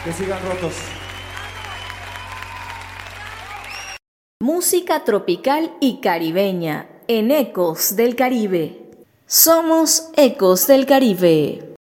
Que sigan rotos. Música tropical y caribeña en Ecos del Caribe. Somos Ecos del Caribe.